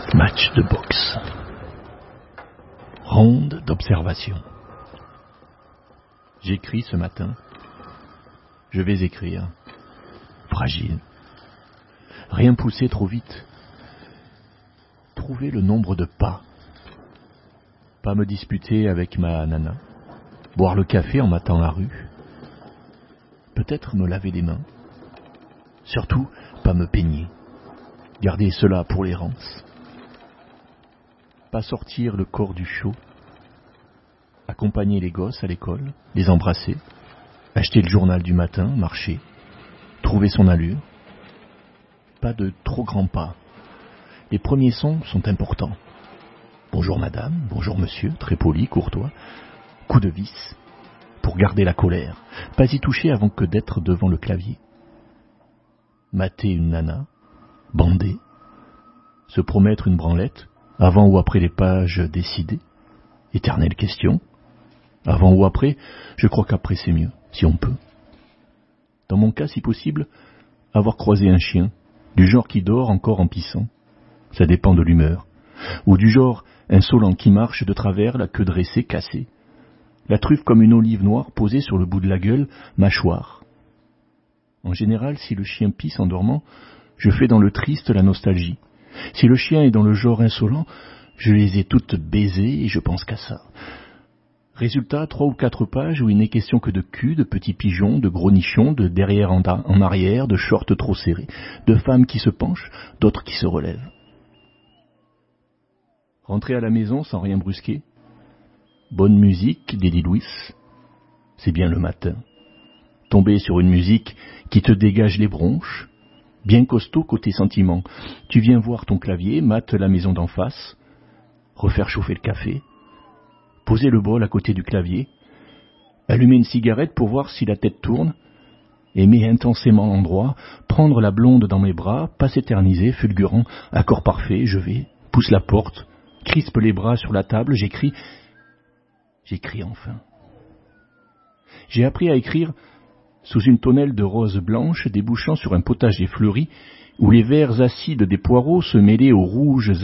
Match de boxe. Ronde d'observation. J'écris ce matin. Je vais écrire. Fragile. Rien pousser trop vite. Trouver le nombre de pas. Pas me disputer avec ma nana. Boire le café en matant la rue. Peut-être me laver les mains. Surtout, pas me peigner. Garder cela pour l'errance. Pas sortir le corps du chaud. Accompagner les gosses à l'école, les embrasser. Acheter le journal du matin, marcher. Trouver son allure. Pas de trop grands pas. Les premiers sons sont importants. Bonjour madame, bonjour monsieur, très poli, courtois. Coup de vis, pour garder la colère. Pas y toucher avant que d'être devant le clavier. Mater une nana, bander. Se promettre une branlette, avant ou après les pages décidées. Éternelle question. Avant ou après, je crois qu'après c'est mieux, si on peut. Dans mon cas, si possible, avoir croisé un chien, du genre qui dort encore en pissant. Ça dépend de l'humeur. Ou du genre insolent qui marche de travers, la queue dressée, cassée. La truffe comme une olive noire posée sur le bout de la gueule, mâchoire. En général, si le chien pisse en dormant, je fais dans le triste la nostalgie. Si le chien est dans le genre insolent, je les ai toutes baisées et je pense qu'à ça. Résultat, 3 ou 4 pages où il n'est question que de cul, de petits pigeons, de gros nichons, de derrière en arrière, de shorts trop serrés, de femmes qui se penchent, d'autres qui se relèvent. Rentrer à la maison sans rien brusquer. Bonne musique d'Eddie Louis. C'est bien le matin. Tomber sur une musique qui te dégage les bronches. Bien costaud côté sentiment. Tu viens voir ton clavier, mate la maison d'en face. Refaire chauffer le café. Poser le bol à côté du clavier. Allumer une cigarette pour voir si la tête tourne. Aimer intensément l'endroit. Prendre la blonde dans mes bras. Pas s'éterniser, fulgurant. Accord parfait, je vais. Pousse la porte. Crispe les bras sur la table. J'écris enfin. J'ai appris à écrire sous une tonnelle de roses blanches débouchant sur un potager fleuri où les verts acides des poireaux se mêlaient aux rouges